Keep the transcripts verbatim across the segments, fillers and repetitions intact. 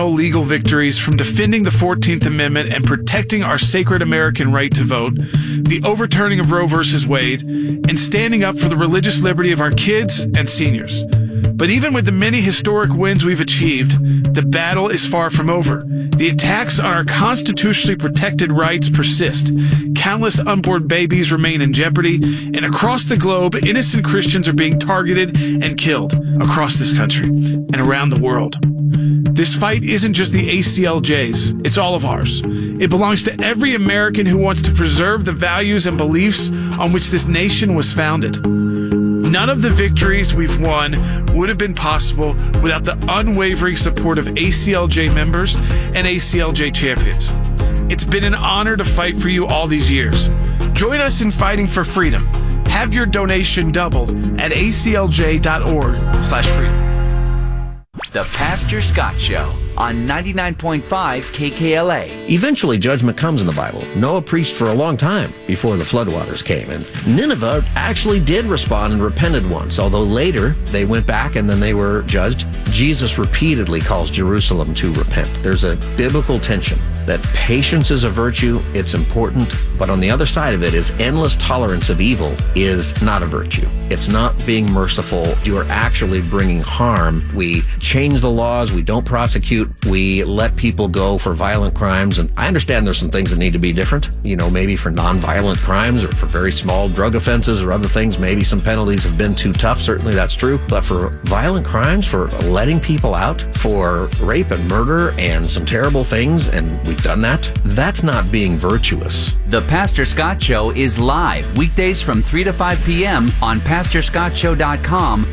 legal victories, from defending the fourteenth Amendment and protecting our sacred American right to vote, the overturning of Roe versus Wade, and standing up for the religious liberty of our kids and seniors. But even with the many historic wins we've achieved, the battle is far from over. The attacks on our constitutionally protected rights persist. Countless unborn babies remain in jeopardy, and across the globe, innocent Christians are being targeted and killed across this country and around the world. This fight isn't just the A C L J's, it's all of ours. It belongs to every American who wants to preserve the values and beliefs on which this nation was founded. None of the victories we've won would have been possible without the unwavering support of A C L J members and A C L J champions. It's been an honor to fight for you all these years. Join us in fighting for freedom. Have your donation doubled at A C L J dot org slash freedom. The Pastor Scott Show on ninety-nine point five K K L A. Eventually, judgment comes in the Bible. Noah preached for a long time before the floodwaters came, and Nineveh actually did respond and repented once, although later they went back and then they were judged. Jesus repeatedly calls Jerusalem to repent. There's a biblical tension that patience is a virtue, it's important, but on the other side of it is endless tolerance of evil is not a virtue. It's not being merciful. You're actually bringing harm. We change the laws. We don't prosecute. We let people go for violent crimes. And I understand there's some things that need to be different. You know, maybe for nonviolent crimes or for very small drug offenses or other things, maybe some penalties have been too tough. Certainly that's true. But for violent crimes, for letting people out, for rape and murder and some terrible things, and we've done that, that's not being virtuous. The Pastor Scott Show is live weekdays from three to five p.m. on pastor scott show dot com.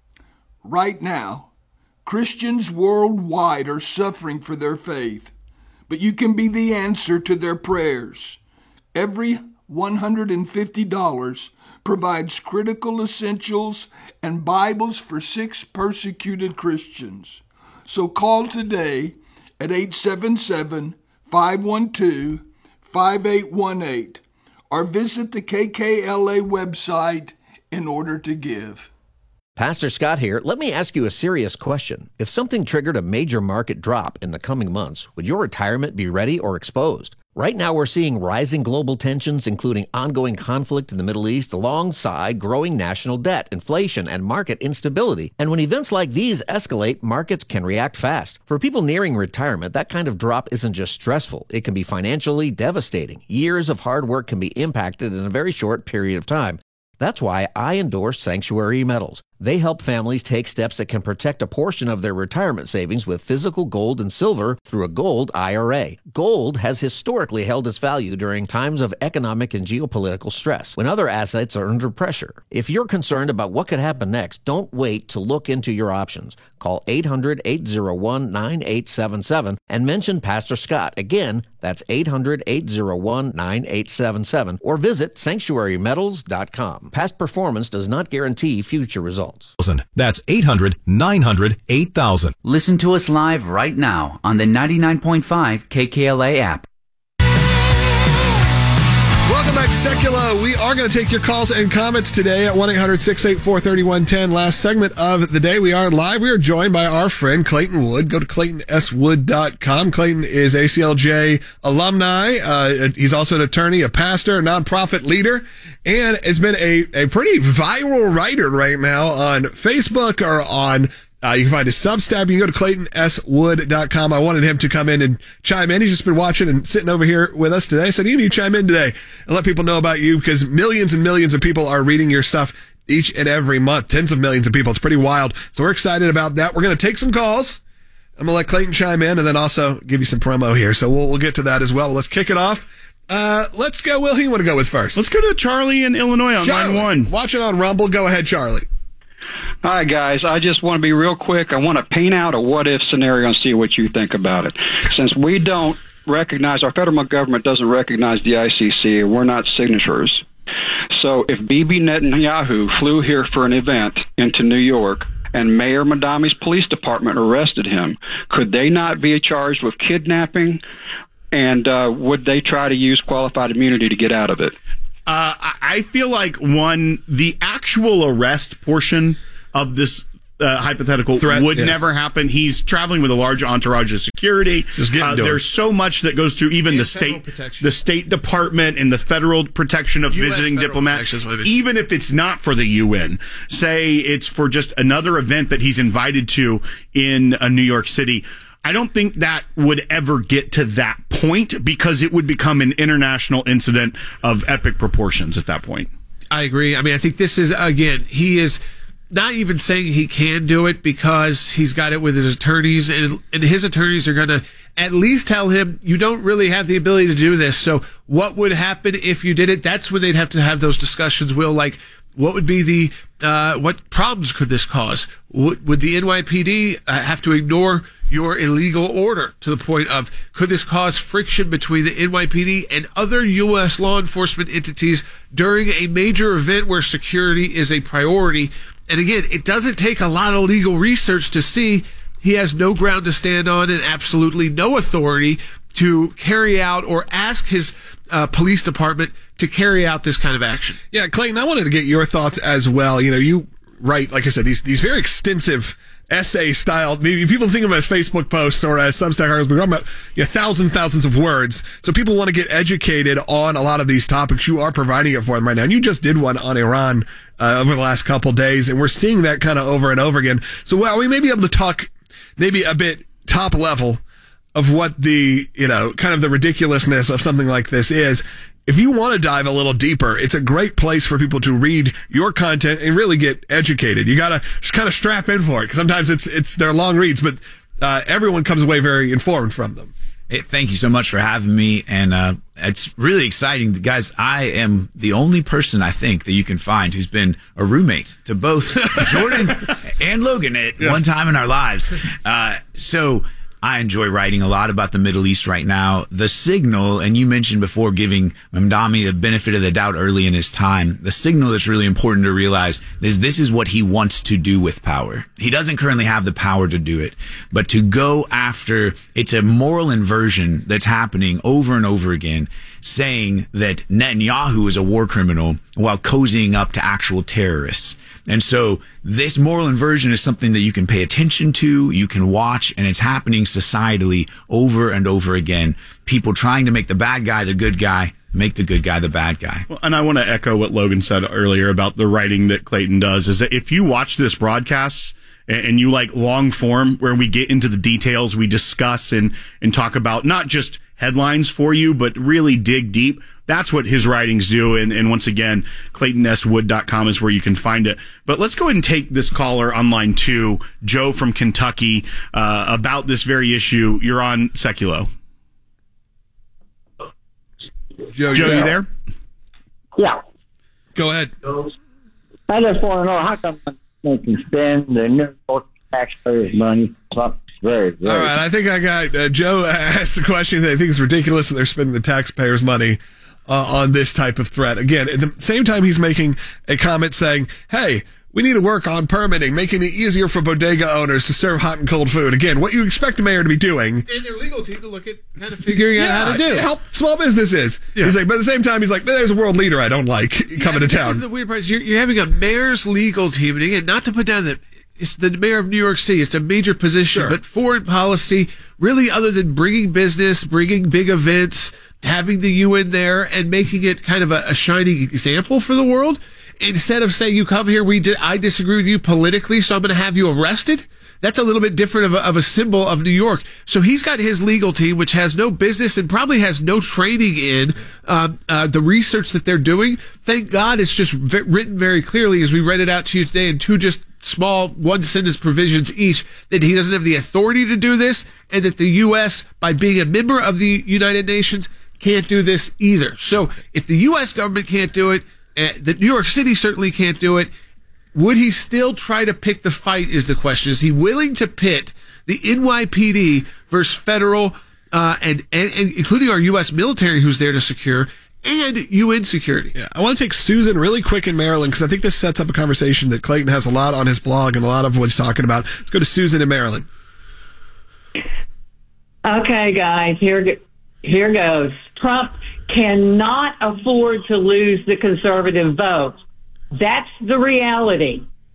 Right now, Christians worldwide are suffering for their faith, but you can be the answer to their prayers. Every one hundred fifty dollars provides critical essentials and Bibles for six persecuted Christians. So call today at eight seven seven, five one two, five eight one eight or visit the K K L A website in order to give. Pastor Scott here. Let me ask you a serious question. If something triggered a major market drop in the coming months, would your retirement be ready or exposed? Right now, we're seeing rising global tensions, including ongoing conflict in the Middle East, alongside growing national debt, inflation, and market instability. And when events like these escalate, markets can react fast. For people nearing retirement, that kind of drop isn't just stressful. It can be financially devastating. Years of hard work can be impacted in a very short period of time. That's why I endorse Sanctuary Metals. They help families take steps that can protect a portion of their retirement savings with physical gold and silver through a gold I R A. Gold has historically held its value during times of economic and geopolitical stress, when other assets are under pressure. If you're concerned about what could happen next, don't wait to look into your options. Call eight hundred, eight oh one, nine eight seven seven and mention Pastor Scott. Again, that's eight hundred, eight oh one, nine eight seven seven or visit sanctuary metals dot com. Past performance does not guarantee future results. That's eight hundred, nine hundred, eight thousand. Listen to us live right now on the ninety-nine point five K K L A app. Welcome back to Secular. We are going to take your calls and comments today at one eight hundred, six eight four, three one one zero. Last segment of the day, we are live. We are joined by our friend Clayton Wood. Go to clayton s wood dot com. Clayton is A C L J alumni. Uh, he's also an attorney, a pastor, a nonprofit leader, and has been a, a pretty viral writer right now on Facebook or on Uh, you can find his Substack. You can go to clayton s wood dot com. I wanted him to come in and chime in. He's just been watching and sitting over here with us today. I said, you need to chime in today and let people know about you, because millions and millions of people are reading your stuff each and every month. Tens of millions of people. It's pretty wild. So we're excited about that. We're going to take some calls. I'm going to let Clayton chime in and then also give you some promo here. So we'll, we'll get to that as well. Let's kick it off. Uh, let's go. Will, who you want to go with first? Let's go to Charlie in Illinois on Charlie, line one. Watch it on Rumble. Go ahead, Charlie. Hi, guys. I just want to be real quick. I want to paint out a what-if scenario and see what you think about it. Since we don't recognize, our federal government doesn't recognize the I C C, we're not signatories. So if Bibi Netanyahu flew here for an event into New York and Mayor Madami's police department arrested him, could they not be charged with kidnapping? And uh, would they try to use qualified immunity to get out of it? Uh, I feel like, one, the actual arrest portion of this uh, hypothetical Threat, would yeah. never happen. He's traveling with a large entourage of security. Just getting uh, to there's so much that goes through even And the federal state, protection. the State Department and the federal protection of U S visiting federal diplomats. protection is what I mean. Even if it's not for the U N, say it's for just another event that he's invited to in uh, New York City. I don't think that would ever get to that point because it would become an international incident of epic proportions at that point. I agree. I mean, I think this is, again, he is not even saying he can do it because he's got it with his attorneys, and, and his attorneys are going to at least tell him, you don't really have the ability to do this. So what would happen if you did it? That's when they'd have to have those discussions, Will, like, what would be the, uh, what problems could this cause? Would, would the N Y P D uh, have to ignore your illegal order to the point of, could this cause friction between the N Y P D and other U S law enforcement entities during a major event where security is a priority? And again, it doesn't take a lot of legal research to see he has no ground to stand on and absolutely no authority to carry out or ask his uh, police department to carry out this kind of action. Yeah, Clayton, I wanted to get your thoughts as well. You know, you write, like I said, these these very extensive essay style. Maybe people think of them as Facebook posts or as Substack articles. We're talking about yeah, thousands, thousands of words. So people want to get educated on a lot of these topics. You are providing it for them right now. And you just did one on Iran uh, over the last couple days, and we're seeing that kind of over and over again. So well, we may be able to talk maybe a bit top level of what the, you know, kind of the ridiculousness of something like this is. If you want to dive a little deeper, it's a great place for people to read your content and really get educated. You got to just kind of strap in for it, because sometimes it's, it's, they're long reads, but uh, everyone comes away very informed from them. Hey, thank you so much for having me. And uh, it's really exciting. Guys, I am the only person, I think, that you can find who's been a roommate to both Jordan and Logan at yeah. one time in our lives. Uh, so I enjoy writing a lot about the Middle East right now. The signal, and you mentioned before giving Mamdani the benefit of the doubt early in his time, the signal that's really important to realize is this is what he wants to do with power. He doesn't currently have the power to do it, but to go after, it's a moral inversion that's happening over and over again, saying that Netanyahu is a war criminal while cozying up to actual terrorists. And so this moral inversion is something that you can pay attention to, you can watch, and it's happening societally over and over again. People trying to make the bad guy the good guy, make the good guy the bad guy. Well, and I want to echo what Logan said earlier about the writing that Clayton does, is that if you watch this broadcast and you like long form where we get into the details, we discuss and, and talk about not just headlines for you, but really dig deep. That's what his writings do. And, and once again, Clayton S Wood dot com is where you can find it. But let's go ahead and take this caller on line two, Joe from Kentucky, uh, about this very issue. You're on Seculo. Joe, Joe, you there? Yeah. Go ahead. I just want to know how come they can spend the New York taxpayers' money. Very, very. All right, I think I got uh, Joe asked the question that I think it's ridiculous that they're spending the taxpayers' money uh, on this type of threat. Again, at the same time, he's making a comment saying, hey, we need to work on permitting, making it easier for bodega owners to serve hot and cold food. Again, what you expect a mayor to be doing. And their legal team to look at kind of figuring out yeah, how to do. Help small businesses. Yeah. He's like, but at the same time, he's like, there's a world leader I don't like coming yeah, to town. This is the weird part. You're, you're having a mayor's legal team, and again, not to put down that it's the mayor of New York City. It's a major position, sure. But foreign policy, really other than bringing business, bringing big events, having the U N there, and making it kind of a, a shining example for the world, instead of saying, you come here, we di- I disagree with you politically, so I'm going to have you arrested. That's a little bit different of a, of a symbol of New York. So he's got his legal team, which has no business and probably has no training in uh, uh, the research that they're doing. Thank God it's just v- written very clearly, as we read it out to you today in two just small one sentence provisions each, that he doesn't have the authority to do this, and that the U S, by being a member of the United Nations, can't do this either. So if the U S government can't do it, uh, that New York City certainly can't do it, would he still try to pick the fight is the question. Is he willing to pit the N Y P D versus federal, uh, and, and, and including our U S military who's there to secure, and U N security? Yeah, I want to take Susan really quick in Maryland, because I think this sets up a conversation that Clayton has a lot on his blog and a lot of what he's talking about. Let's go to Susan in Maryland. Okay, guys, here, here goes. Trump cannot afford to lose the conservative vote. That's the reality.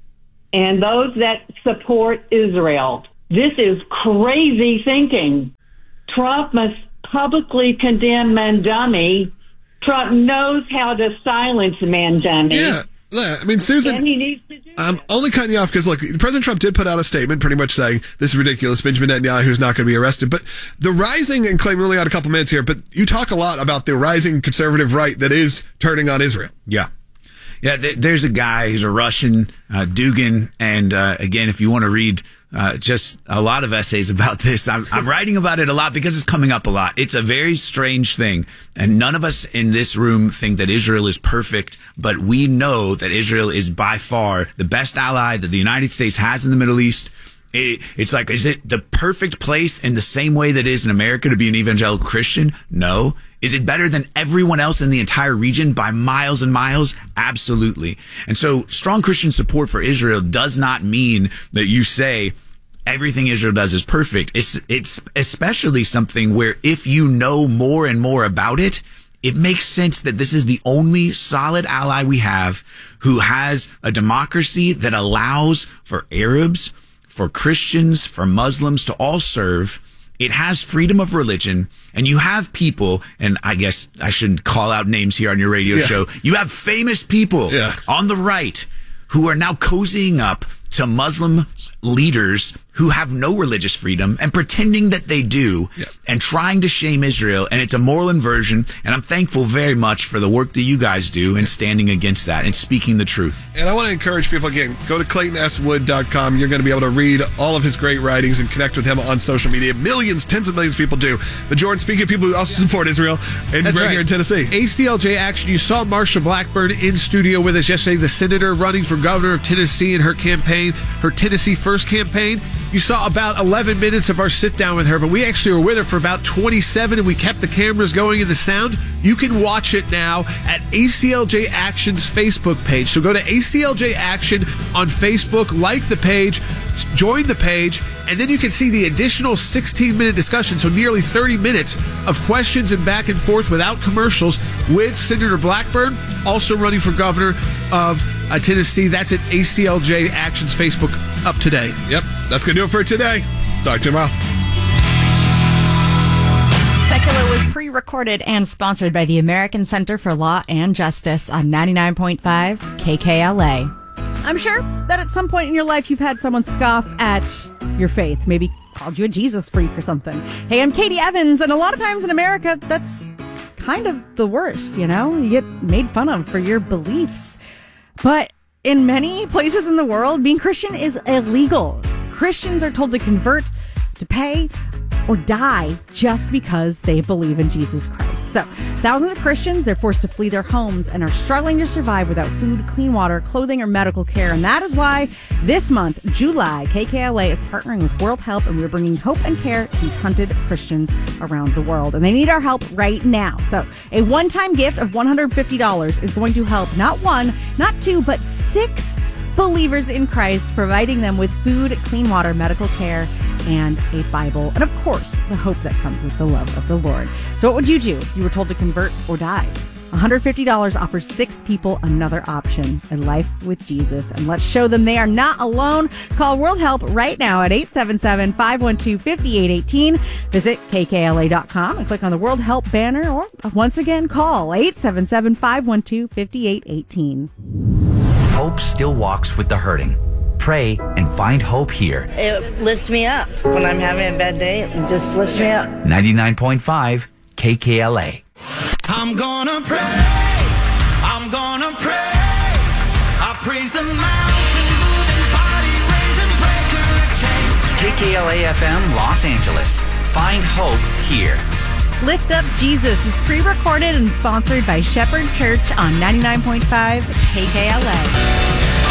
and those that support Israel. This is crazy thinking. Trump must publicly condemn Mandami. Trump knows how to silence Mandami. Yeah. Yeah, I mean, Susan, And he needs to do I'm only cutting you off because, look, President Trump did put out a statement pretty much saying this is ridiculous. Benjamin Netanyahu's not going to be arrested. But the rising, and Clay, we only got a couple minutes here, but you talk a lot about the rising conservative right that is turning on Israel. Yeah. Yeah, th- there's a guy who's a Russian, uh, Dugin. And uh, again, if you want to read uh, just a lot of essays about this, I'm, I'm writing about it a lot because it's coming up a lot. It's a very strange thing. And none of us in this room think that Israel is perfect, but we know that Israel is by far the best ally that the United States has in the Middle East. It, it's like, is it the perfect place in the same way that it is in America to be an evangelical Christian? No. Is it better than everyone else in the entire region by miles and miles? Absolutely. And so strong Christian support for Israel does not mean that you say everything Israel does is perfect. It's, it's especially something where if you know more and more about it, it makes sense that this is the only solid ally we have who has a democracy that allows for Arabs, for Christians, for Muslims to all serve. It has freedom of religion, and you have people, and I guess I shouldn't call out names here on your radio Yeah. show. You have famous people Yeah. on the right who are now cozying up to Muslim leaders who have no religious freedom and pretending that they do Yeah. and trying to shame Israel. And it's a moral inversion. And I'm thankful very much for the work that you guys do in standing against that and speaking the truth. And I want to encourage people, again, go to Clayton S Wood dot com. You're going to be able to read all of his great writings and connect with him on social media. Millions, tens of millions of people do. But Jordan, speaking of people who also support Israel, and That's right, right. here in Tennessee. A C L J Action. You saw Marsha Blackburn in studio with us yesterday, the senator running for governor of Tennessee in her campaign, her Tennessee First campaign. You saw about eleven minutes of our sit down with her, but we actually were with her for about twenty-seven, and we kept the cameras going and the sound. You can watch it now at A C L J Action's Facebook page. So go to A C L J Action on Facebook, like the page, join the page, and then you can see the additional sixteen minute discussion, so nearly thirty minutes of questions and back and forth without commercials with Senator Blackburn, also running for governor of uh, Tennessee. That's at A C L J Action's Facebook up today. Yep, that's going to do it for today. Talk to you tomorrow. Secular was pre-recorded and sponsored by the American Center for Law and Justice on ninety-nine point five K K L A. I'm sure that at some point in your life you've had someone scoff at your faith, maybe called you a Jesus freak or something. Hey, I'm Katie Evans, and a lot of times in America, that's kind of the worst, you know? You get made fun of for your beliefs. But in many places in the world, being Christian is illegal. Christians are told to convert, to pay, or die just because they believe in Jesus Christ. So, thousands of Christians, they're forced to flee their homes and are struggling to survive without food, clean water, clothing, or medical care. And that is why this month, July, K K L A is partnering with World Help, and we're bringing hope and care to these hunted Christians around the world. And they need our help right now. So, a one-time gift of one hundred fifty dollars is going to help not one, not two, but six believers in Christ, providing them with food, clean water, medical care, and a Bible, and of course, the hope that comes with the love of the Lord. So what would you do if you were told to convert or die? one hundred fifty dollars offers six people another option, a life with Jesus. And let's show them they are not alone. Call World Help right now at eight seven seven, five one two, five eight one eight. Visit K K L A dot com and click on the World Help banner, or once again, call eight seven seven, five one two, five eight one eight. Hope still walks with the hurting. Pray and find hope here. It lifts me up. When I'm having a bad day, it just lifts me up. ninety-nine point five K K L A. I'm gonna praise, I'm gonna praise, I praise the mountain moving, body raising, breaker of chains. K K L A F M Los Angeles. Find hope here. Lift Up Jesus is pre-recorded and sponsored by Shepherd Church on ninety-nine point five K K L A.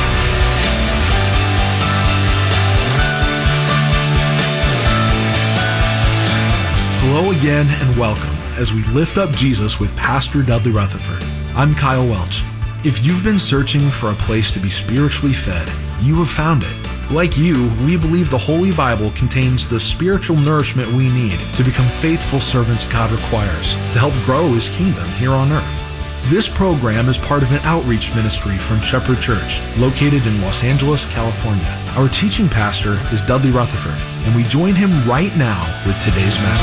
Hello again and welcome as we lift up Jesus with Pastor Dudley Rutherford. I'm Kyle Welch. If you've been searching for a place to be spiritually fed, you have found it. Like you, we believe the Holy Bible contains the spiritual nourishment we need to become faithful servants God requires to help grow His kingdom here on earth. This program is part of an outreach ministry from Shepherd Church, located in Los Angeles, California. Our teaching pastor is Dudley Rutherford, and we join him right now with today's message.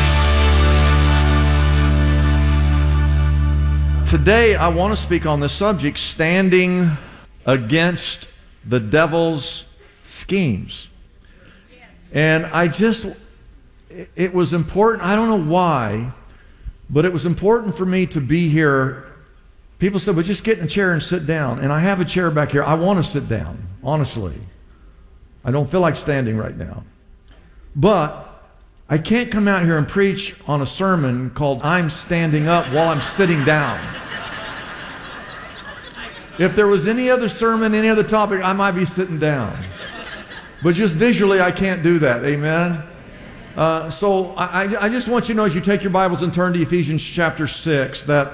Today, I want to speak on the subject, standing against the devil's schemes. And I just, it was important, I don't know why, but it was important for me to be here. People said, well, just get in a chair and sit down. And I have a chair back here. I want to sit down, honestly. I don't feel like standing right now. But I can't come out here and preach on a sermon called I'm Standing Up while I'm sitting down. If there was any other sermon, any other topic, I might be sitting down. But just visually, I can't do that. Amen? Uh, so I, I just want you to know, as you take your Bibles and turn to Ephesians chapter six, that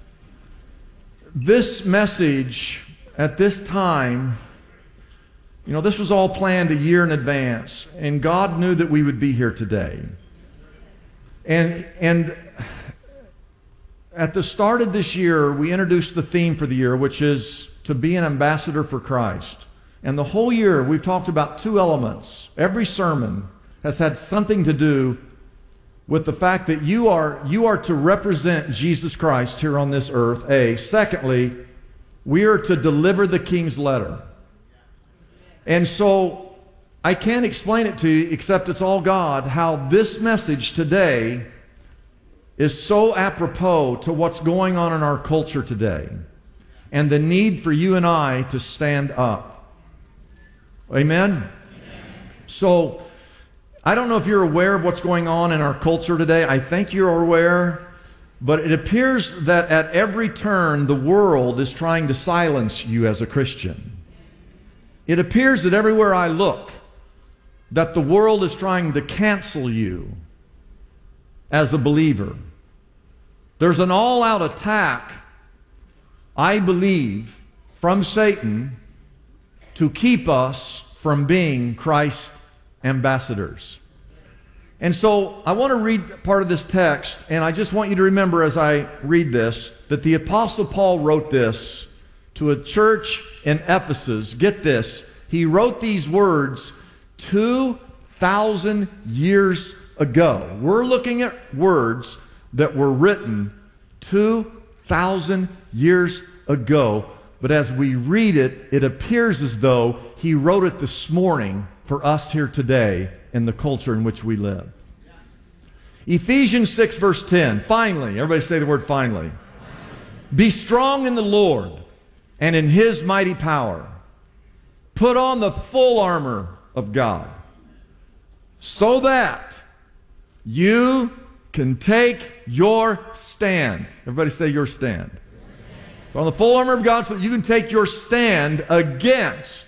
this message at this time, you know, this was all planned a year in advance, and God knew that we would be here today. And, and at the start of this year, we introduced the theme for the year, which is to be an ambassador for Christ. And the whole year, we've talked about two elements. Every sermon has had something to do with the fact that you are, you are to represent Jesus Christ here on this earth, A. Secondly, we are to deliver the King's letter. And so I can't explain it to you, except it's all God, how this message today is so apropos to what's going on in our culture today and the need for you and I to stand up. Amen? Amen. So I don't know if you're aware of what's going on in our culture today. I think you're aware, but it appears that at every turn the world is trying to silence you as a Christian. It appears that everywhere I look, that the world is trying to cancel you as a believer. There's an all-out attack, I believe, from Satan to keep us from being Christ's ambassadors. And so I want to read part of this text, and I just want you to remember as I read this, that the Apostle Paul wrote this to a church in Ephesus. Get this, he wrote these words two thousand years ago. We're looking at words that were written two thousand years ago, but as we read it, it appears as though he wrote it this morning for us here today in the culture in which we live. Ephesians six verse ten, finally, everybody say the word finally. Be strong in the Lord and in His mighty power. Put on the full armor of God so that you can take your stand. Everybody say your stand. Put on the full armor of God so that you can take your stand against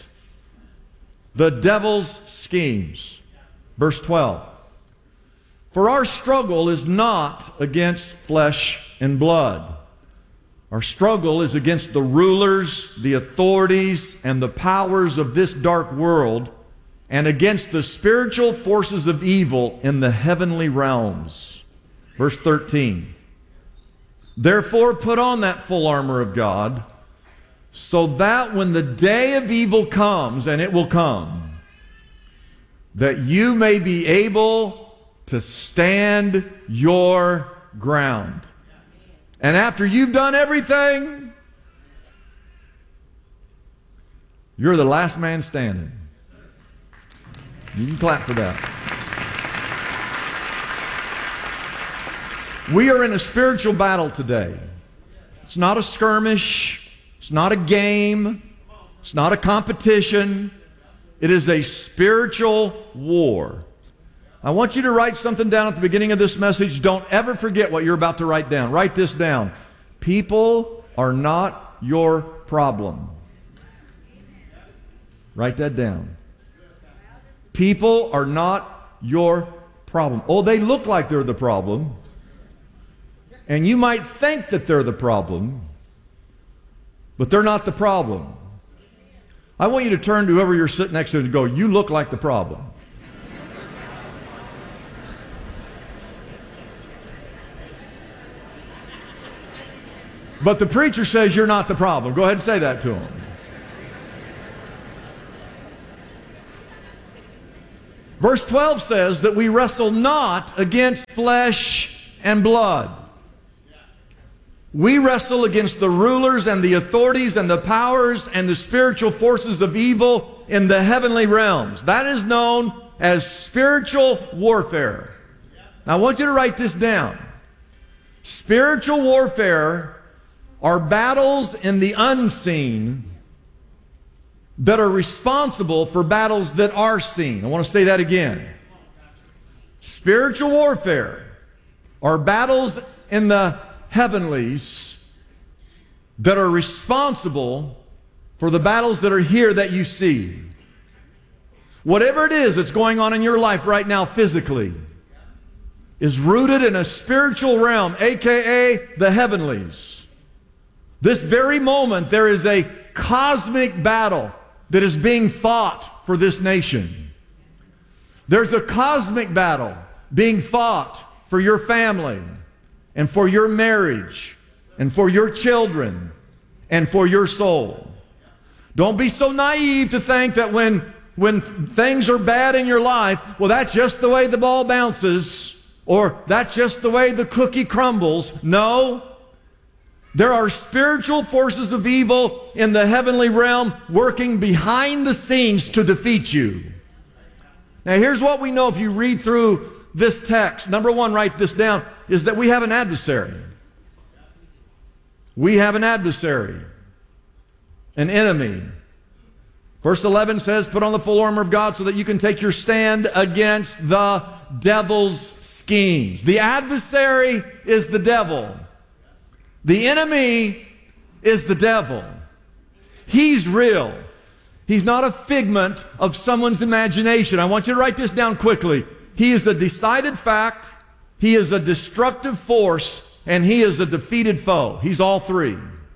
the devil's schemes. Verse twelve. For our struggle is not against flesh and blood. Our struggle is against the rulers, the authorities, and the powers of this dark world, and against the spiritual forces of evil in the heavenly realms. Verse thirteen. Therefore put on that full armor of God, so that when the day of evil comes, and it will come, that you may be able to stand your ground. And after you've done everything, you're the last man standing. You can clap for that. We are in a spiritual battle today. It's not a skirmish. It's not a game. It's not a competition. It is a spiritual war. I want you to write something down at the beginning of this message. Don't ever forget what you're about to write down. Write this down. People are not your problem. Write that down. People are not your problem. Oh, they look like they're the problem. And you might think that they're the problem, but they're not the problem. I want you to turn to whoever you're sitting next to and go, you look like the problem. But the preacher says you're not the problem. Go ahead and say that to him. Verse twelve says that we wrestle not against flesh and blood. We wrestle against the rulers and the authorities and the powers and the spiritual forces of evil in the heavenly realms. That is known as spiritual warfare. Now I want you to write this down. Spiritual warfare are battles in the unseen that are responsible for battles that are seen. I want to say that again. Spiritual warfare are battles in the heavenlies that are responsible for the battles that are here that you see. Whatever it is that's going on in your life right now physically is rooted in a spiritual realm, aka the heavenlies. This very moment there is a cosmic battle that is being fought for this nation. There's a cosmic battle being fought for your family and for your marriage and for your children and for your soul. Don't be so naive to think that when, when things are bad in your life, well, that's just the way the ball bounces, or that's just the way the cookie crumbles. No. There are spiritual forces of evil in the heavenly realm working behind the scenes to defeat you. Now here's what we know if you read through this text. Number one, write this down, is that we have an adversary. We have an adversary, an enemy. Verse eleven says, put on the full armor of God so that you can take your stand against the devil's schemes. The adversary is the devil. The enemy is the devil. He's real. He's not a figment of someone's imagination. I want you to write this down quickly. He is a decided fact, he is a destructive force, and he is a defeated foe. He's all three.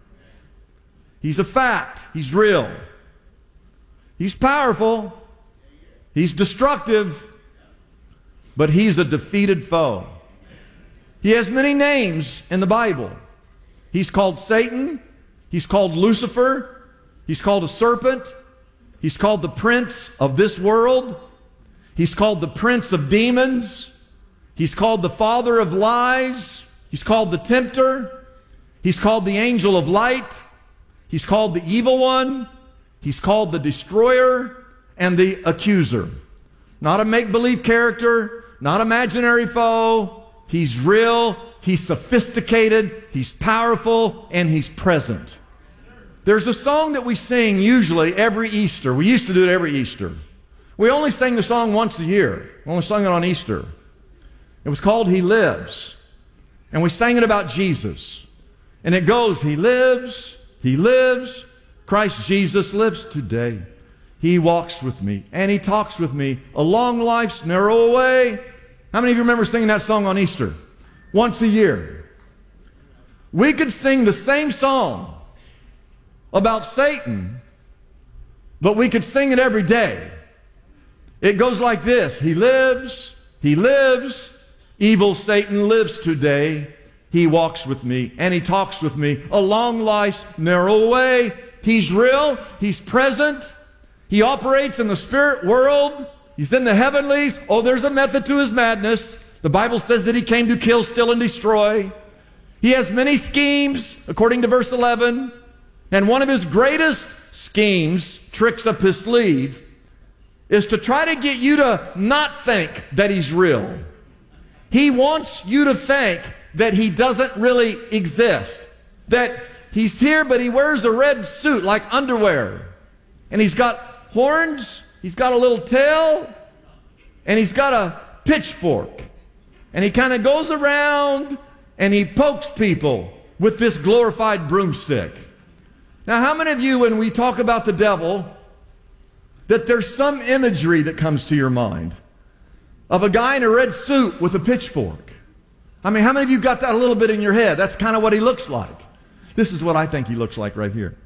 He's a fact. He's real. He's powerful. He's destructive. But he's a defeated foe. He has many names in the Bible. He's called Satan. He's called Lucifer. He's called a serpent. He's called the prince of this world. He's called the prince of demons. He's called the father of lies. He's called the tempter. He's called the angel of light. He's called the evil one. He's called the destroyer and the accuser. Not a make-believe character, not imaginary foe. He's real. He's sophisticated, he's powerful, and he's present. There's a song that we sing usually every Easter. We used to do it every Easter. We only sang the song once a year. We only sang it on Easter. It was called He Lives. And we sang it about Jesus. And it goes, He lives, He lives, Christ Jesus lives today. He walks with me and He talks with me along life's narrow way. How many of you remember singing that song on Easter? Once a year. We could sing the same song about Satan, but we could sing it every day. It goes like this. He lives, He lives, evil Satan lives today. He walks with me and He talks with me along life's narrow way. He's real, He's present, He operates in the spirit world, He's in the heavenlies. Oh, there's a method to His madness. The Bible says that He came to kill, steal, and destroy. He has many schemes, according to verse eleven. And one of His greatest schemes, tricks up His sleeve, is to try to get you to not think that He's real. He wants you to think that He doesn't really exist. That He's here, but He wears a red suit like underwear. And He's got horns, He's got a little tail, and He's got a pitchfork. And He kind of goes around and He pokes people with this glorified broomstick. Now, how many of you, when we talk about the devil, that there's some imagery that comes to your mind of a guy in a red suit with a pitchfork? I mean, how many of you got that a little bit in your head? That's kind of what he looks like. This is what I think he looks like right here.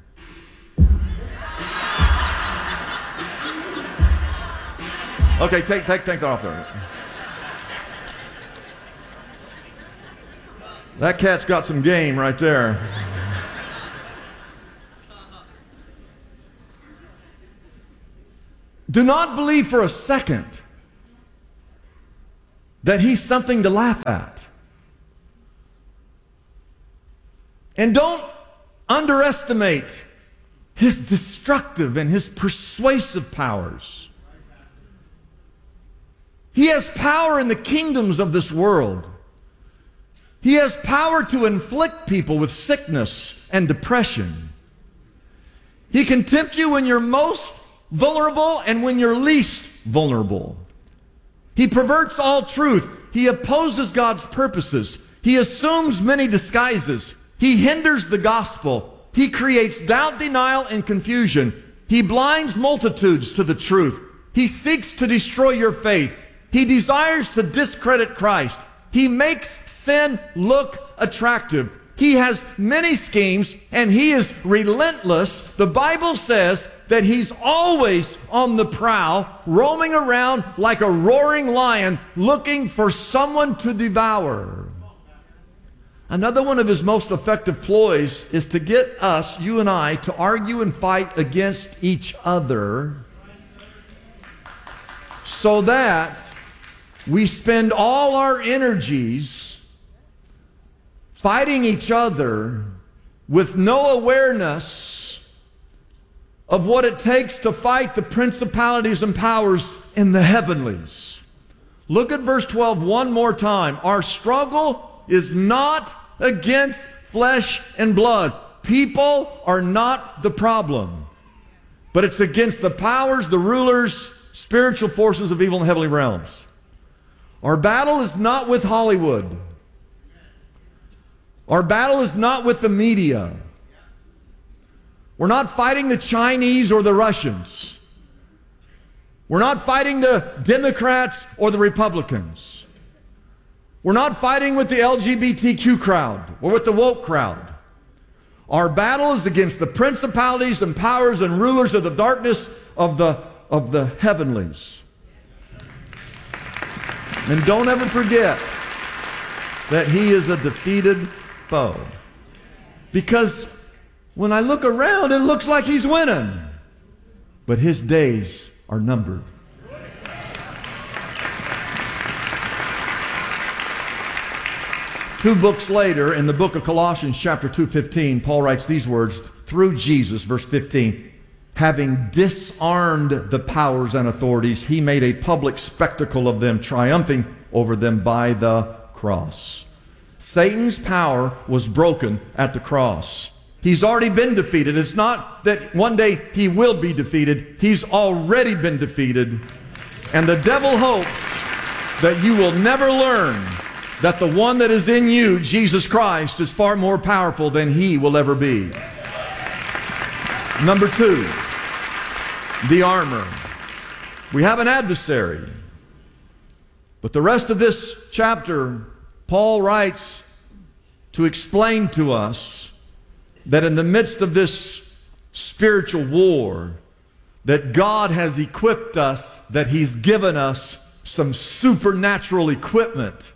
Okay, take, take, take that off there. That cat's got some game right there. Do not believe for a second that he's something to laugh at. And don't underestimate his destructive and his persuasive powers. He has power in the kingdoms of this world. He has power to inflict people with sickness and depression. He can tempt you when you're most vulnerable and when you're least vulnerable. He perverts all truth. He opposes God's purposes. He assumes many disguises. He hinders the gospel. He creates doubt, denial, and confusion. He blinds multitudes to the truth. He seeks to destroy your faith. He desires to discredit Christ. He makes sin look attractive. He has many schemes, and he is relentless. The Bible says that he's always on the prowl, roaming around like a roaring lion, looking for someone to devour. Another one of his most effective ploys is to get us, you and I, to argue and fight against each other so that we spend all our energies fighting each other with no awareness of what it takes to fight the principalities and powers in the heavenlies. Look at verse twelve one more time. Our struggle is not against flesh and blood. People are not the problem, but it's against the powers, the rulers, spiritual forces of evil in heavenly realms. Our battle is not with Hollywood. Our battle is not with the media. We're not fighting the Chinese or the Russians. We're not fighting the Democrats or the Republicans. We're not fighting with the L G B T Q crowd or with the woke crowd. Our battle is against the principalities and powers and rulers of the darkness of the, of the heavenlies. And don't ever forget that he is a defeated foe. Because when I look around, it looks like he's winning. But his days are numbered. Two books later, in the book of Colossians, chapter two fifteen, Paul writes these words, through Jesus, verse fifteen, having disarmed the powers and authorities, he made a public spectacle of them, triumphing over them by the cross. Satan's power was broken at the cross. He's already been defeated. It's not that one day he will be defeated. He's already been defeated. And the devil hopes that you will never learn that the one that is in you, Jesus Christ, is far more powerful than he will ever be. Number two, the armor. We have an adversary. But the rest of this chapter, Paul writes to explain to us that in the midst of this spiritual war, that God has equipped us, that he's given us some supernatural equipment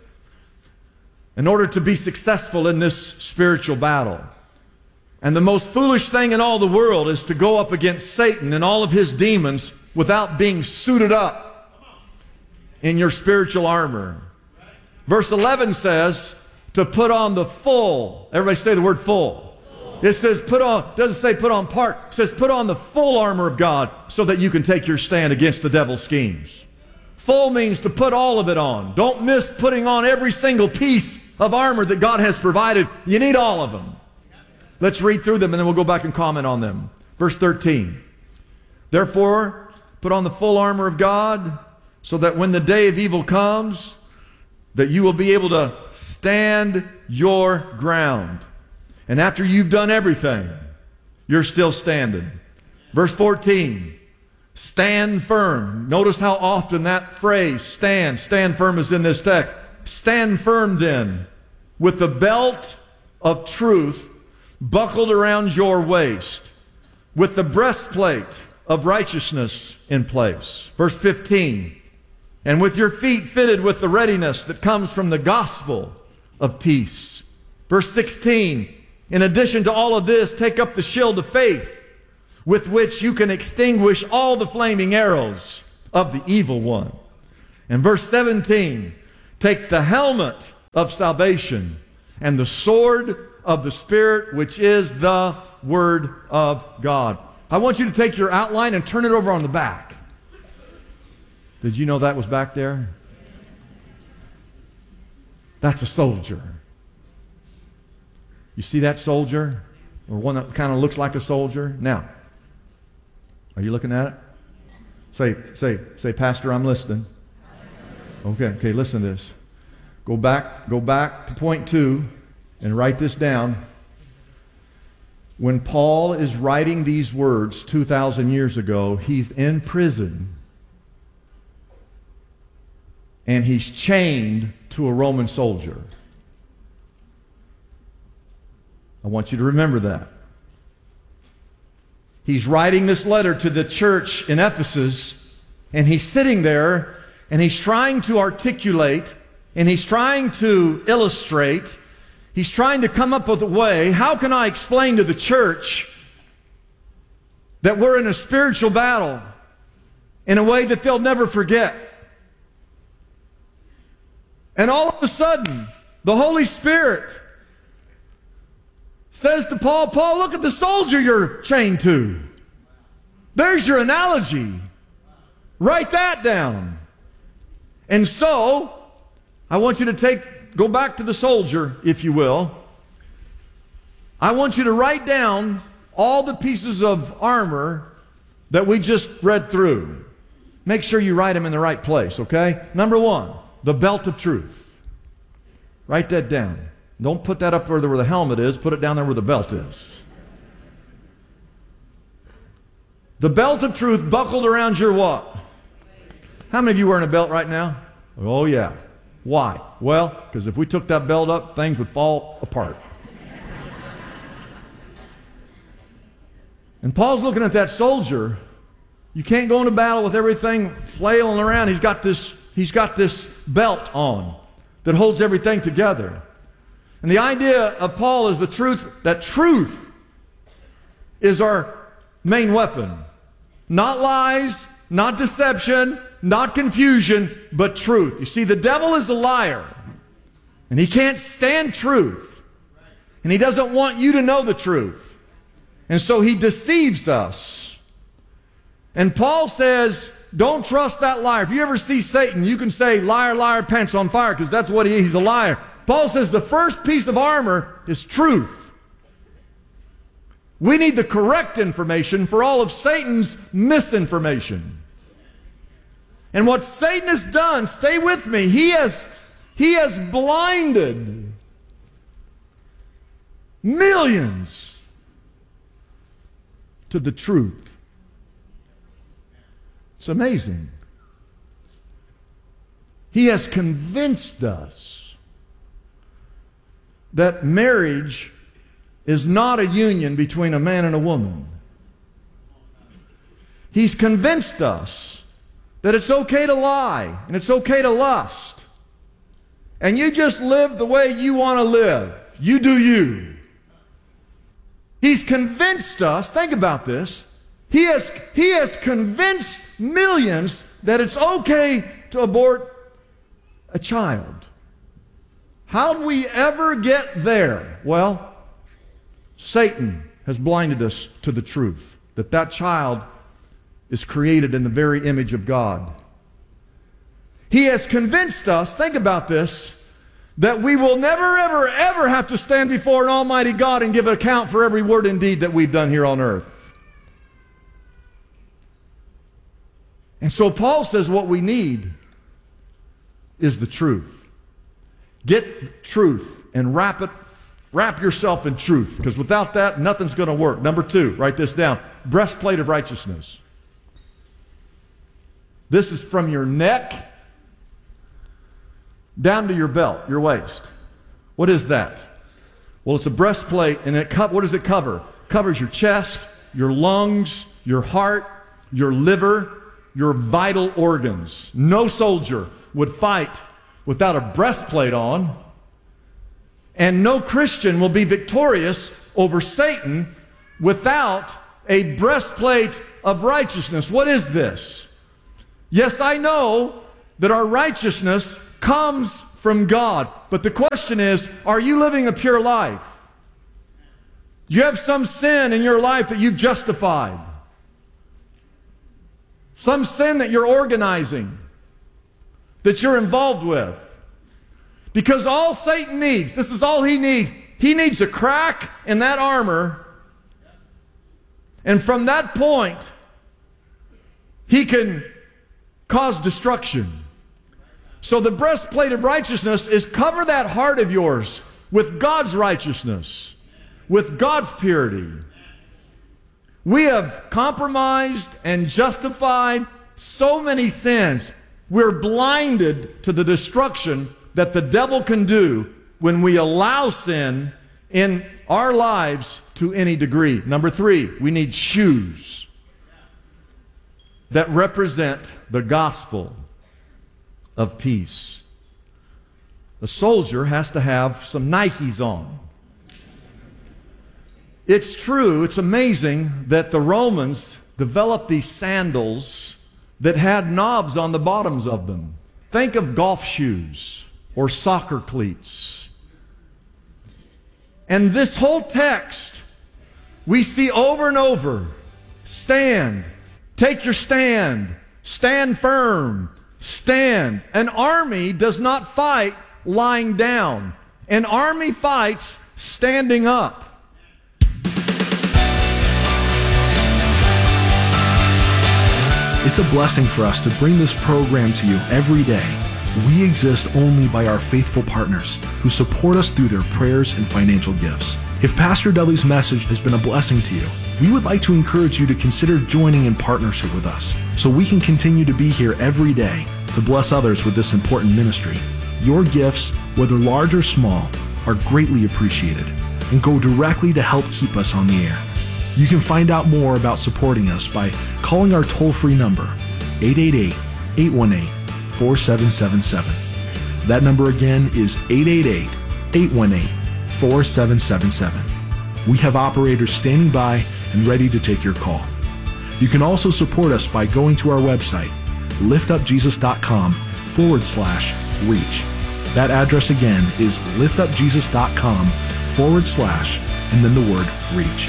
in order to be successful in this spiritual battle. And the most foolish thing in all the world is to go up against Satan and all of his demons without being suited up in your spiritual armor. Verse eleven says to put on the full, everybody say the word full. It says put on, doesn't say put on part, it says put on the full armor of God so that you can take your stand against the devil's schemes. Full means to put all of it on. Don't miss putting on every single piece of armor that God has provided. You need all of them. Let's read through them and then we'll go back and comment on them. Verse thirteen. Therefore, put on the full armor of God so that when the day of evil comes, that you will be able to stand your ground. And after you've done everything, you're still standing. Verse fourteen. Stand firm. Notice how often that phrase, stand, stand firm, is in this text. Stand firm then, with the belt of truth buckled around your waist, with the breastplate of righteousness in place. Verse fifteen, and with your feet fitted with the readiness that comes from the gospel of peace. Verse sixteen, in addition to all of this, take up the shield of faith, with which you can extinguish all the flaming arrows of the evil one. And verse seventeen, take the helmet of salvation and the sword of the Spirit, which is the Word of God. I want you to take your outline and turn it over on the back. Did you know that was back there? That's a soldier. You see that soldier? Or one that kind of looks like a soldier? Now, are you looking at it? Say, say, say, Pastor, I'm listening. Okay, okay, listen to this. Go back, go back to point two and write this down. When Paul is writing these words two thousand years ago, he's in prison and he's chained to a Roman soldier. I want you to remember that. He's writing this letter to the church in Ephesus, and he's sitting there, and he's trying to articulate, and he's trying to illustrate, he's trying to come up with a way, how can I explain to the church that we're in a spiritual battle in a way that they'll never forget? And all of a sudden, the Holy Spirit says to Paul, Paul, look at the soldier you're chained to. There's your analogy. Write that down. And so, I want you to take, go back to the soldier, if you will. I want you to write down all the pieces of armor that we just read through. Make sure you write them in the right place, okay? Number one, the belt of truth. Write that down. Don't put that up further where the helmet is. Put it down there where the belt is. The belt of truth buckled around your what? How many of you wearing a belt right now? Oh, yeah. Why? Well, because if we took that belt up, things would fall apart. And Paul's looking at that soldier. You can't go into battle with everything flailing around. He's got this, he's got this belt on that holds everything together. And the idea of Paul is the truth, that truth is our main weapon. Not lies, not deception, not confusion, but truth. You see, the devil is a liar, and he can't stand truth. And he doesn't want you to know the truth. And so he deceives us. And Paul says, don't trust that liar. If you ever see Satan, you can say, liar, liar, pants on fire, because that's what he is. He's a liar. Paul says the first piece of armor is truth. We need the correct information for all of Satan's misinformation. And what Satan has done, stay with me, he has, he has blinded millions to the truth. It's amazing. He has convinced us that marriage is not a union between a man and a woman. He's convinced us that it's okay to lie and it's okay to lust. And you just live the way you want to live. You do you. He's convinced us, think about this, he has, he has convinced millions that it's okay to abort a child. How'd we ever get there? Well, Satan has blinded us to the truth, that that child is created in the very image of God. He has convinced us, think about this, that we will never, ever, ever have to stand before an almighty God and give an account for every word and deed that we've done here on earth. And so Paul says what we need is the truth. Get truth and wrap it, wrap yourself in truth, because without that, nothing's going to work. Number two, write this down. Breastplate of righteousness. This is from your neck down to your belt, your waist. What is that? Well, it's a breastplate, and it co- what does it cover? It covers your chest, your lungs, your heart, your liver, your vital organs. No soldier would fight without a breastplate on, and no Christian will be victorious over Satan without a breastplate of righteousness. What is this? Yes, I know that our righteousness comes from God. But the question is, are you living a pure life? Do you have some sin in your life that you've justified? Some sin that you're organizing, that you're involved with? Because all Satan needs, this is all he needs, he needs a crack in that armor, and from that point, he can cause destruction. So the breastplate of righteousness is cover that heart of yours with God's righteousness, with God's purity. We have compromised and justified so many sins. We're blinded to the destruction that the devil can do when we allow sin in our lives to any degree. Number three, we need shoes that represent the gospel of peace. The soldier has to have some Nikes on. It's true, it's amazing that the Romans developed these sandals that had knobs on the bottoms of them. Think of golf shoes or soccer cleats. And this whole text we see over and over. Stand. Take your stand. Stand firm. Stand. An army does not fight lying down. An army fights standing up. It's a blessing for us to bring this program to you every day. We exist only by our faithful partners who support us through their prayers and financial gifts. If Pastor Dudley's message has been a blessing to you, we would like to encourage you to consider joining in partnership with us so we can continue to be here every day to bless others with this important ministry. Your gifts, whether large or small, are greatly appreciated and go directly to help keep us on the air. You can find out more about supporting us by calling our toll-free number, eight eight eight, eight one eight, four seven seven seven. That number again is eight eight eight, eight one eight, four seven seven seven. We have operators standing by and ready to take your call. You can also support us by going to our website, liftupjesus.com forward slash reach. That address again is liftupjesus.com forward slash and then the word reach.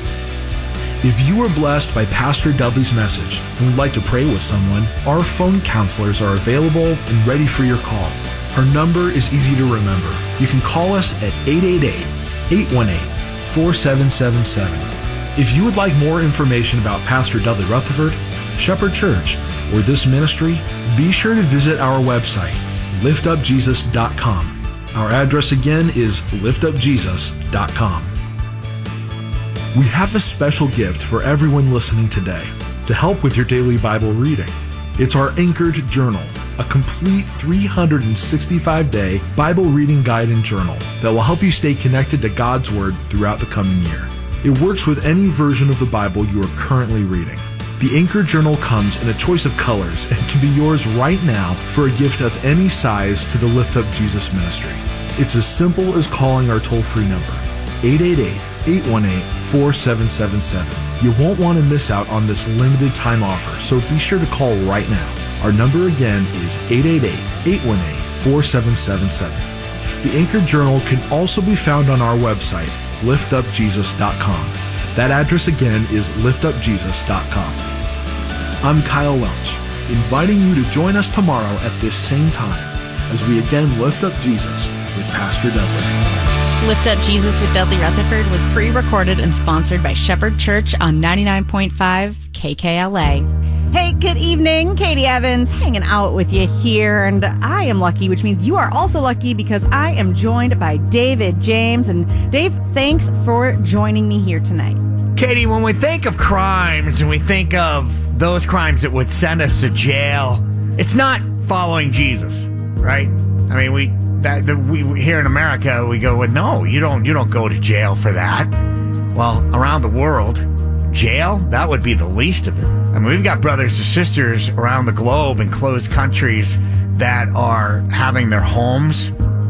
If you were blessed by Pastor Dudley's message and would like to pray with someone, our phone counselors are available and ready for your call. Our number is easy to remember. You can call us at eight eight eight, eight one eight, four seven seven seven. If you would like more information about Pastor Dudley Rutherford, Shepherd Church, or this ministry, be sure to visit our website, lift up jesus dot com. Our address again is lift up jesus dot com. We have a special gift for everyone listening today to help with your daily Bible reading. It's our Anchored Journal, a complete three hundred sixty-five day Bible reading guide and journal that will help you stay connected to God's Word throughout the coming year. It works with any version of the Bible you are currently reading. The Anchored Journal comes in a choice of colors and can be yours right now for a gift of any size to the Lift Up Jesus ministry. It's as simple as calling our toll-free number, eight eight eight, eight one eight, four seven seven seven. You won't want to miss out on this limited time offer, so be sure to call right now. Our number again is eight eight eight, eight one eight, four seven seven seven. The Anchored Journal can also be found on our website, lift up jesus dot com. That address again is lift up jesus dot com. I'm Kyle Welch, inviting you to join us tomorrow at this same time as we again lift up Jesus with Pastor Dudley. Lift Up Jesus with Dudley Rutherford was pre-recorded and sponsored by Shepherd Church on ninety-nine point five K K L A. Hey, good evening. Katie Evans hanging out with you here, and I am lucky, which means you are also lucky because I am joined by David James. And Dave, thanks for joining me here tonight. Katie, when we think of crimes and we think of those crimes that would send us to jail, it's not following Jesus, right? I mean, we that, that we here in America we go, well, no, you don't you don't go to jail for that. Well, around the world, jail, that would be the least of it. I mean, we've got brothers and sisters around the globe in closed countries that are having their homes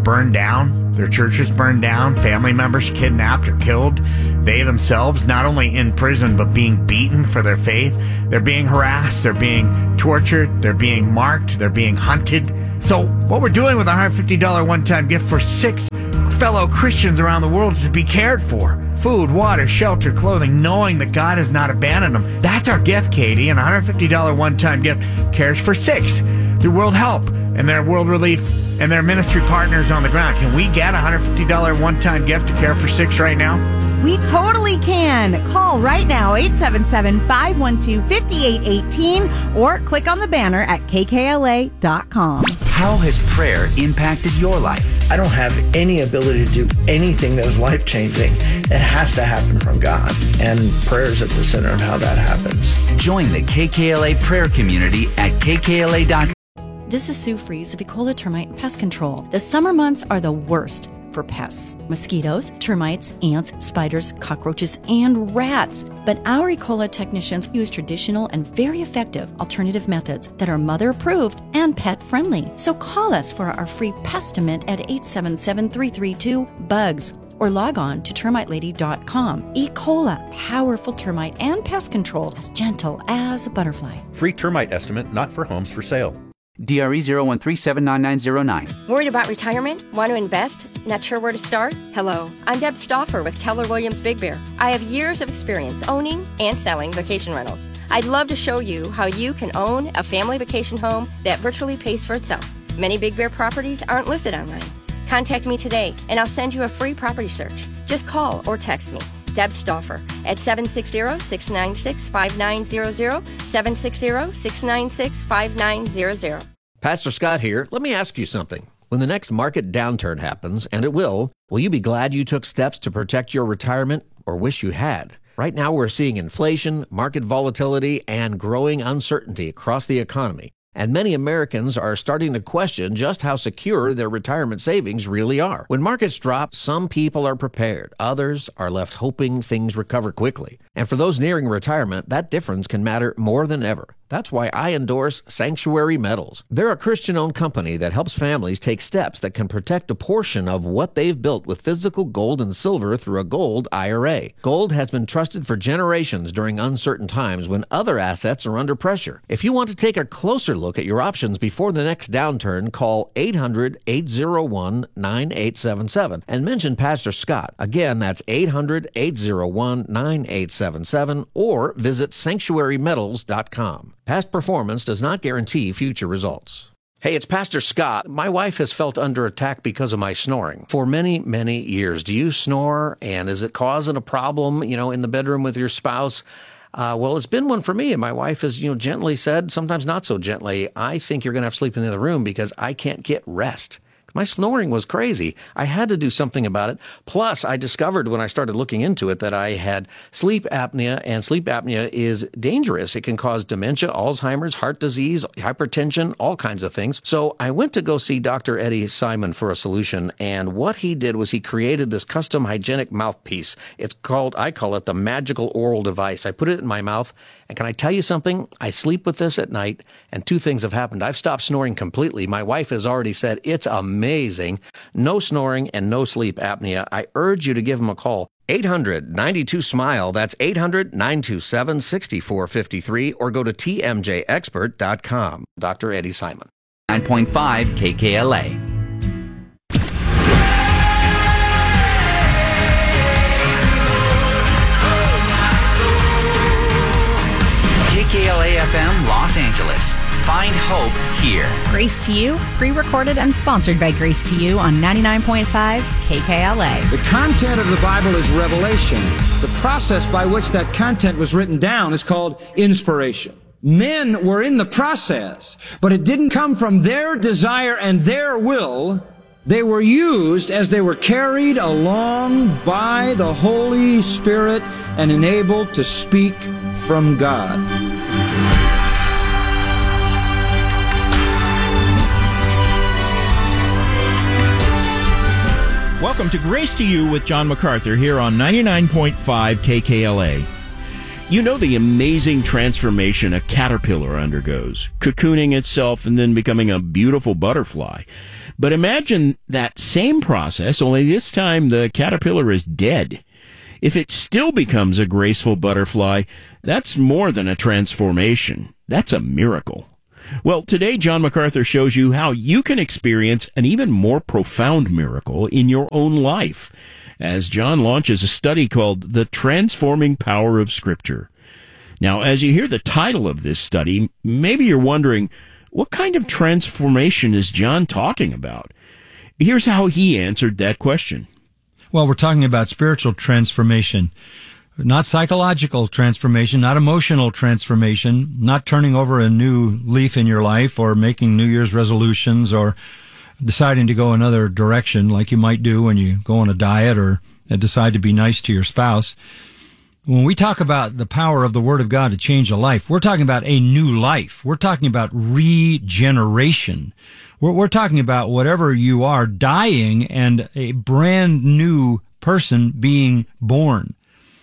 burned down, their churches burned down, family members kidnapped or killed. They themselves, not only in prison, but being beaten for their faith. They're being harassed, they're being tortured, they're being marked, they're being hunted. So what we're doing with a one hundred fifty dollars one-time gift for six fellow Christians around the world is to be cared for. Food, water, shelter, clothing, knowing that God has not abandoned them. That's our gift, Katie, and a one hundred fifty dollars one-time gift cares for six through World Help and their World Relief and their ministry partners on the ground. Can we get a one hundred fifty dollars one-time gift to care for six right now? We totally can. Call right now, eight seven seven, five one two, five eight one eight, or click on the banner at K K L A dot com. How has prayer impacted your life? I don't have any ability to do anything that is life-changing. It has to happen from God, and prayer is at the center of how that happens. Join the K K L A prayer community at K K L A dot com. This is Sue Fries of Ecola Termite and Pest Control. The summer months are the worst for pests. Mosquitoes, termites, ants, spiders, cockroaches, and rats. But our Ecola technicians use traditional and very effective alternative methods that are mother-approved and pet-friendly. So call us for our free Pestimate at eight seven seven, three three two, BUGS. Or log on to termite lady dot com. Ecola, powerful termite and pest control, as gentle as a butterfly. Free termite estimate not for homes for sale. D R E zero one three seven nine nine zero nine. Worried about retirement? Want to invest? Not sure where to start? Hello, I'm Deb Stauffer with Keller Williams Big Bear. I have years of experience owning and selling vacation rentals. I'd love to show you how you can own a family vacation home that virtually pays for itself. Many Big Bear properties aren't listed online. Contact me today and I'll send you a free property search. Just call or text me, Deb Stauffer, at seven six zero, six nine six, five nine zero zero, seven six zero, six nine six, five nine zero zero. Pastor Scott here. Let me ask you something. When the next market downturn happens, and it will, will you be glad you took steps to protect your retirement or wish you had? Right now we're seeing inflation, market volatility, and growing uncertainty across the economy. And many Americans are starting to question just how secure their retirement savings really are. When markets drop, some people are prepared. Others are left hoping things recover quickly. And for those nearing retirement, that difference can matter more than ever. That's why I endorse Sanctuary Metals. They're a Christian-owned company that helps families take steps that can protect a portion of what they've built with physical gold and silver through a gold I R A. Gold has been trusted for generations during uncertain times when other assets are under pressure. If you want to take a closer look at your options before the next downturn, call eight hundred, eight oh one, nine eight seven seven and mention Pastor Scott. Again, that's eight hundred, eight oh one, nine eight seven seven or visit sanctuary metals dot com. Past performance does not guarantee future results. Hey, it's Pastor Scott. My wife has felt under attack because of my snoring for many, many years. Do you snore, and is it causing a problem, you know, in the bedroom with your spouse? Uh, well, it's been one for me, and my wife has, you know, gently said, sometimes not so gently, I think you're going to have to sleep in the other room because I can't get rest. My snoring was crazy. I had to do something about it. Plus, I discovered when I started looking into it that I had sleep apnea, and sleep apnea is dangerous. It can cause dementia, Alzheimer's, heart disease, hypertension, all kinds of things. So I went to go see Doctor Eddie Simon for a solution, and what he did was he created this custom hygienic mouthpiece. It's called, I call it the magical oral device. I put it in my mouth, and can I tell you something? I sleep with this at night, and two things have happened. I've stopped snoring completely. My wife has already said it's amazing. No snoring and no sleep apnea. I urge you to give him a call. eight hundred, nine two, SMILE. That's eight hundred, nine two seven, six four five three or go to T M J expert dot com. Doctor Eddie Simon. nine point five K K L A. K K L A F M Los Angeles. Find hope here. Grace to You. It's pre-recorded and sponsored by Grace to You on ninety-nine point five K K L A. The content of the Bible is revelation. The process by which that content was written down is called inspiration. Men were in the process, but it didn't come from their desire and their will. They were used as they were carried along by the Holy Spirit and enabled to speak from God. Welcome to Grace to You with John MacArthur here on ninety-nine point five K K L A. You know the amazing transformation a caterpillar undergoes, cocooning itself and then becoming a beautiful butterfly. But imagine that same process, only this time the caterpillar is dead. If it still becomes a graceful butterfly, that's more than a transformation. That's a miracle. Well, today John MacArthur shows you how you can experience an even more profound miracle in your own life, as John launches a study called The Transforming Power of Scripture. Now, as you hear the title of this study, maybe you're wondering, what kind of transformation is John talking about? Here's how he answered that question. Well, we're talking about spiritual transformation, not psychological transformation, not emotional transformation, not turning over a new leaf in your life or making New Year's resolutions or deciding to go another direction like you might do when you go on a diet or decide to be nice to your spouse. When we talk about the power of the Word of God to change a life, we're talking about a new life. We're talking about regeneration. We're, we're talking about whatever you are dying and a brand new person being born.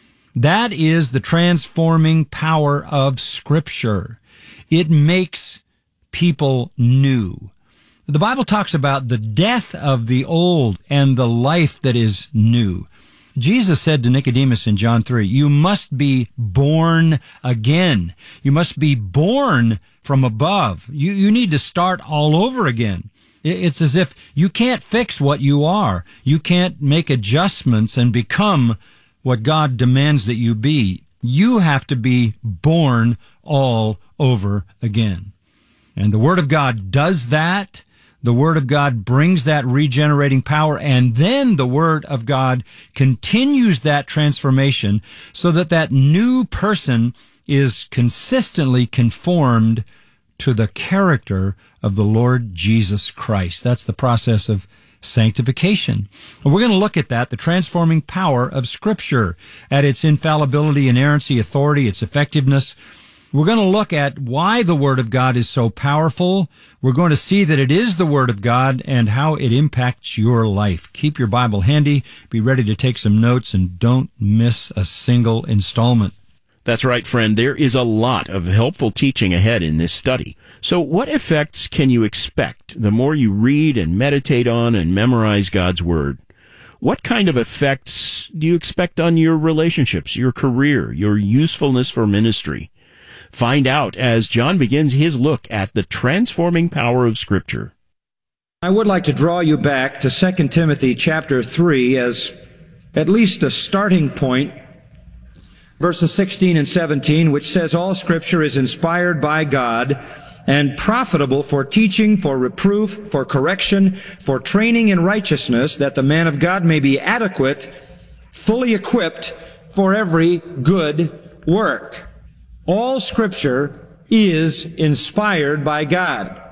That is the transforming power of Scripture. It makes people new. The Bible talks about the death of the old and the life that is new. Jesus said to Nicodemus in John three, you must be born again. You must be born from above. You, you need to start all over again. It's as if you can't fix what you are. You can't make adjustments and become what God demands that you be. You have to be born all over again. And the Word of God does that. The Word of God brings that regenerating power, and then the Word of God continues that transformation so that that new person is consistently conformed to the character of the Lord Jesus Christ. That's the process of sanctification. And we're going to look at that, the transforming power of Scripture, at its infallibility, inerrancy, authority, its effectiveness. We're going to look at why the Word of God is so powerful. We're going to see that it is the Word of God and how it impacts your life. Keep your Bible handy, be ready to take some notes, and don't miss a single installment. That's right, friend. There is a lot of helpful teaching ahead in this study. So what effects can you expect the more you read and meditate on and memorize God's Word? What kind of effects do you expect on your relationships, your career, your usefulness for ministry? Find out as John begins his look at the transforming power of Scripture. I would like to draw you back to Second Timothy chapter three as at least a starting point, verses sixteen and seventeen, which says, all Scripture is inspired by God and profitable for teaching, for reproof, for correction, for training in righteousness, that the man of God may be adequate, fully equipped for every good work. All Scripture is inspired by God.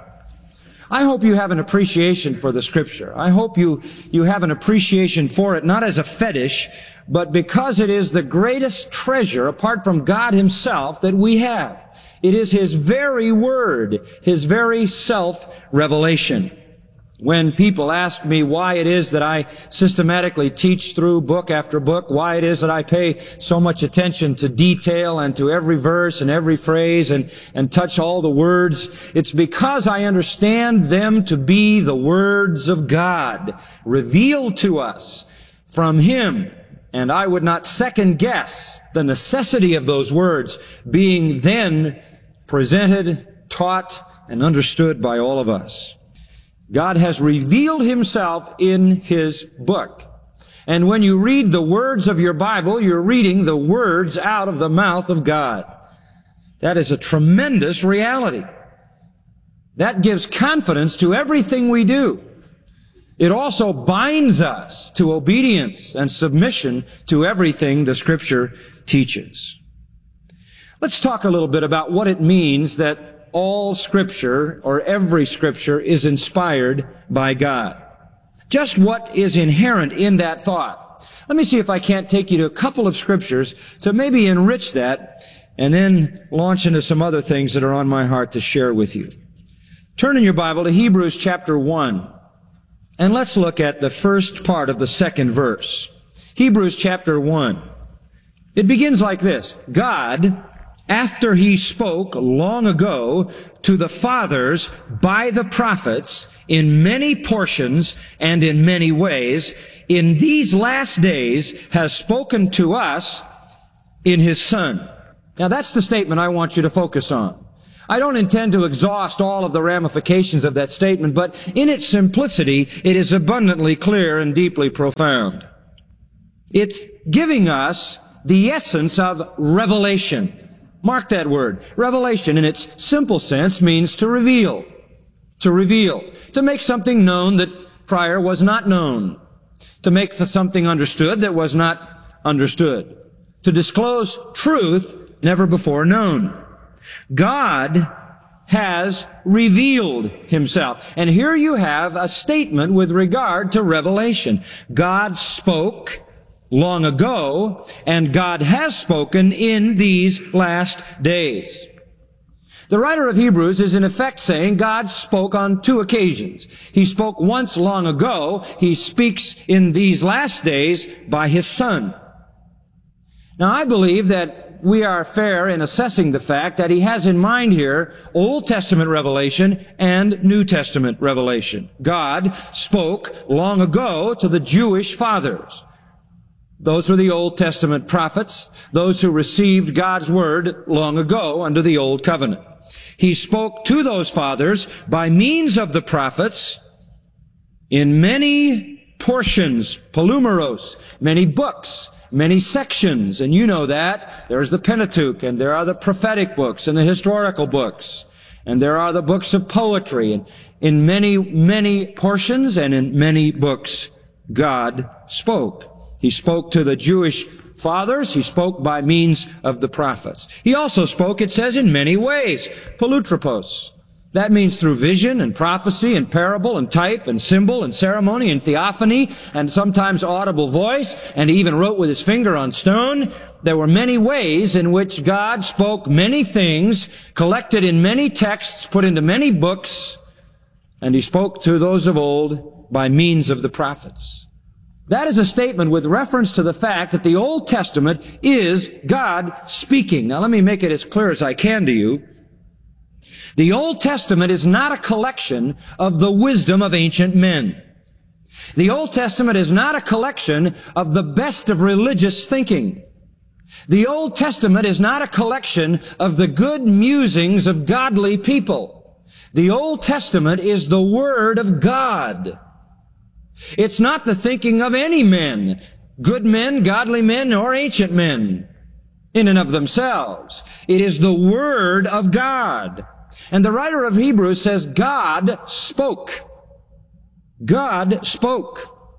I hope you have an appreciation for the Scripture. I hope you, you have an appreciation for it, not as a fetish, but because it is the greatest treasure, apart from God Himself, that we have. It is His very Word, His very self-revelation. When people ask me why it is that I systematically teach through book after book, why it is that I pay so much attention to detail and to every verse and every phrase and, and touch all the words, it's because I understand them to be the words of God, revealed to us from Him. And I would not second guess the necessity of those words being then presented, taught, and understood by all of us. God has revealed Himself in His book. And when you read the words of your Bible, you're reading the words out of the mouth of God. That is a tremendous reality. That gives confidence to everything we do. It also binds us to obedience and submission to everything the Scripture teaches. Let's talk a little bit about what it means that all Scripture, or every Scripture, is inspired by God. Just what is inherent in that thought. Let me see if I can't take you to a couple of Scriptures to maybe enrich that, and then launch into some other things that are on my heart to share with you. Turn in your Bible to Hebrews chapter one, and let's look at the first part of the second verse. Hebrews chapter one. It begins like this. God, after He spoke long ago to the fathers by the prophets in many portions and in many ways, in these last days has spoken to us in His Son. Now that's the statement I want you to focus on. I don't intend to exhaust all of the ramifications of that statement, but in its simplicity, it is abundantly clear and deeply profound. It's giving us the essence of revelation. Mark that word. Revelation, in its simple sense, means to reveal. To reveal. To make something known that prior was not known. To make something understood that was not understood. To disclose truth never before known. God has revealed Himself. And here you have a statement with regard to revelation. God spoke long ago, and God has spoken in these last days. The writer of Hebrews is in effect saying God spoke on two occasions. He spoke once long ago. He speaks in these last days by His Son. Now, I believe that we are fair in assessing the fact that he has in mind here Old Testament revelation and New Testament revelation. God spoke long ago to the Jewish fathers. Those were the Old Testament prophets, those who received God's word long ago under the Old Covenant. He spoke to those fathers by means of the prophets in many portions, palumeros, many books, many sections, and you know that. There's the Pentateuch, and there are the prophetic books and the historical books, and there are the books of poetry, and in many, many portions and in many books, God spoke. He spoke to the Jewish fathers. He spoke by means of the prophets. He also spoke, it says, in many ways. Palutropos. That means through vision and prophecy and parable and type and symbol and ceremony and theophany and sometimes audible voice, and he even wrote with his finger on stone. There were many ways in which God spoke many things, collected in many texts, put into many books, and he spoke to those of old by means of the prophets. That is a statement with reference to the fact that the Old Testament is God speaking. Now let me make it as clear as I can to you. The Old Testament is not a collection of the wisdom of ancient men. The Old Testament is not a collection of the best of religious thinking. The Old Testament is not a collection of the good musings of godly people. The Old Testament is the Word of God. It's not the thinking of any men, good men, godly men, or ancient men, in and of themselves. It is the Word of God. And the writer of Hebrews says God spoke. God spoke.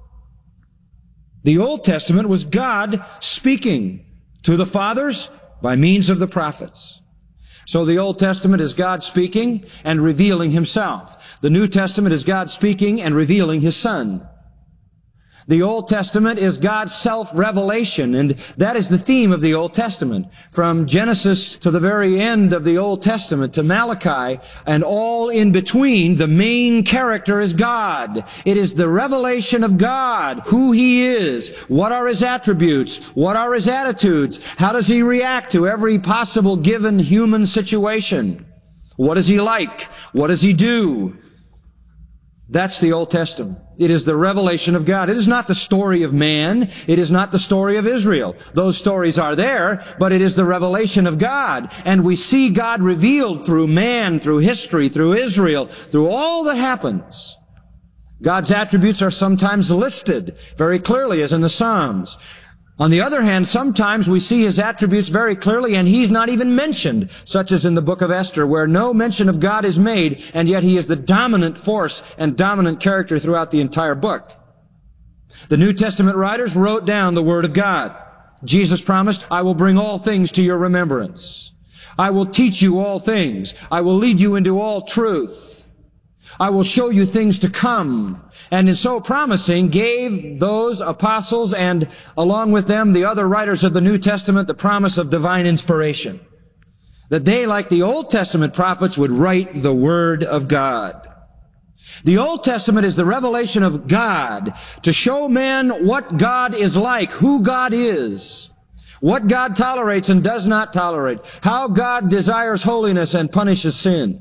The Old Testament was God speaking to the fathers by means of the prophets. So the Old Testament is God speaking and revealing Himself. The New Testament is God speaking and revealing His Son. The Old Testament is God's self-revelation, and that is the theme of the Old Testament. From Genesis to the very end of the Old Testament, to Malachi, and all in between, the main character is God. It is the revelation of God, who He is, what are His attributes, what are His attitudes, how does He react to every possible given human situation, what is He like, what does He do. That's the Old Testament. It is the revelation of God. It is not the story of man. It is not the story of Israel. Those stories are there, but it is the revelation of God. And we see God revealed through man, through history, through Israel, through all that happens. God's attributes are sometimes listed very clearly, as in the Psalms. On the other hand, sometimes we see His attributes very clearly and He's not even mentioned, such as in the book of Esther, where no mention of God is made, and yet He is the dominant force and dominant character throughout the entire book. The New Testament writers wrote down the Word of God. Jesus promised, I will bring all things to your remembrance. I will teach you all things. I will lead you into all truth. I will show you things to come. And in so promising, gave those apostles and along with them the other writers of the New Testament the promise of divine inspiration. That they, like the Old Testament prophets, would write the Word of God. The Old Testament is the revelation of God to show man what God is like, who God is, what God tolerates and does not tolerate, how God desires holiness and punishes sin.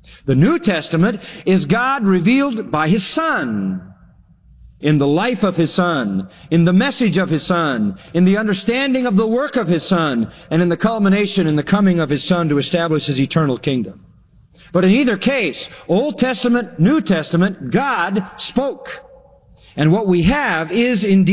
The New Testament is God revealed by His Son, in the life of His Son, in the message of His Son, in the understanding of the work of His Son, and in the culmination in the coming of His Son to establish His eternal kingdom. But in either case, Old Testament, New Testament, God spoke. And what we have is indeed